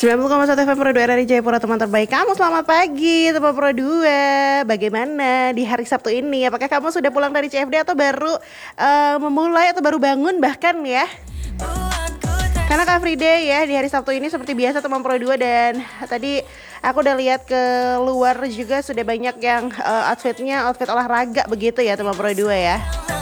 90,1 FM Pro 2 dari Jayapura, teman terbaik kamu. Selamat pagi teman Pro 2. Bagaimana di hari Sabtu ini? Apakah kamu sudah pulang dari CFD atau baru memulai atau baru bangun bahkan ya? Karena Car Free Day ya di hari Sabtu ini seperti biasa teman Pro 2. Dan tadi aku udah lihat ke luar juga sudah banyak yang outfit olahraga begitu ya teman Pro 2 ya.